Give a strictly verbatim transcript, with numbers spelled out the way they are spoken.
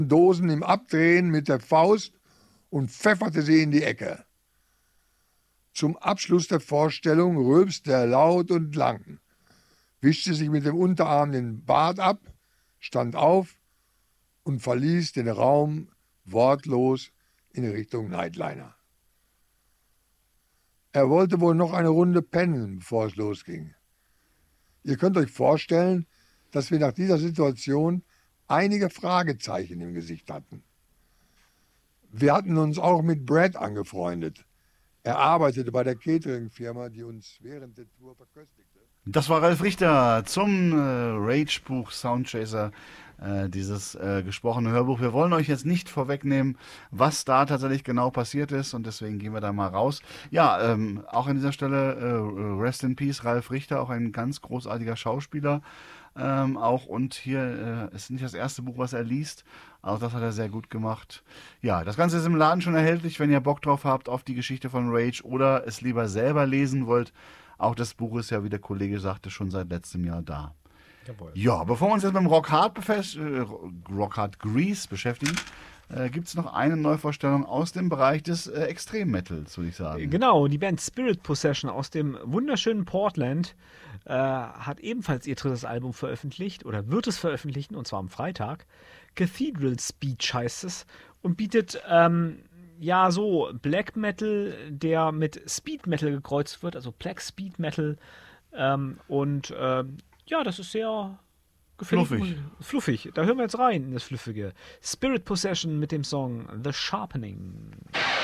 Dosen im Abdrehen mit der Faust und pfefferte sie in die Ecke. Zum Abschluss der Vorstellung rülpste er laut und lang, wischte sich mit dem Unterarm den Bart ab, stand auf und verließ den Raum wortlos in Richtung Nightliner. Er wollte wohl noch eine Runde pennen, bevor es losging. Ihr könnt euch vorstellen, dass wir nach dieser Situation einige Fragezeichen im Gesicht hatten. Wir hatten uns auch mit Brad angefreundet. Er arbeitete bei der Catering-Firma, die uns während der Tour verköstigte. Das war Ralf Richter zum äh, Rage-Buch Soundchaser, äh, dieses äh, gesprochene Hörbuch. Wir wollen euch jetzt nicht vorwegnehmen, was da tatsächlich genau passiert ist, und deswegen gehen wir da mal raus. Ja, ähm, auch an dieser Stelle äh, Rest in Peace, Ralf Richter, auch ein ganz großartiger Schauspieler. Ähm, auch und hier äh, ist nicht das erste Buch, was er liest. Auch das hat er sehr gut gemacht. Ja, das Ganze ist im Laden schon erhältlich, wenn ihr Bock drauf habt auf die Geschichte von Rage oder es lieber selber lesen wollt. Auch das Buch ist ja, wie der Kollege sagte, schon seit letztem Jahr da. Jawohl. Ja, bevor wir uns jetzt mit dem Rock Hard, befest- äh, Rock Hard Grease beschäftigen, äh, gibt es noch eine Neuvorstellung aus dem Bereich des äh, Extrem-Metals, würde ich sagen. Genau, die Band Spirit Possession aus dem wunderschönen Portland äh, hat ebenfalls ihr drittes Album veröffentlicht oder wird es veröffentlichen, und zwar am Freitag. Cathedral Speech heißt es und bietet ähm, ja so Black Metal, der mit Speed Metal gekreuzt wird, also Black Speed Metal, ähm, und ähm, ja, das ist sehr gefällig. Fluffig. Fluffig. Da hören wir jetzt rein in das Fluffige. Spirit Possession mit dem Song The Sharpening.